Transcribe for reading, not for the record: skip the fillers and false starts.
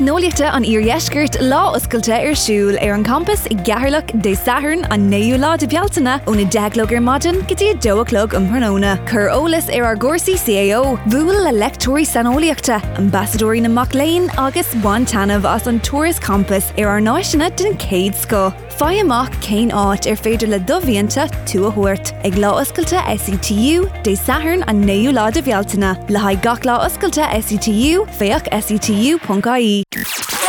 Nóliachta an Iarjeisgurt lá oscailte ar siúl ar an campus I gceathrlach dé Sathern an 9 lá de Bealtaine ó na 10 maidin go dtí 2 an Prionóna. Cur ólas ar gcúrsaí CAO, bhuail le lectóirí sanoliachta, ambassadóirí na Mac Lane agus Buan Tainmh as an Tourist Campus ar náisina den céad sco. Fai amach céin áit ar féidir le dohíonta tú a thuairt. Ag lá oscailte SETU dé Sathern an 9 lá de Bealtaine. Le haid gach lá oscailte SETU, féach setu.ie.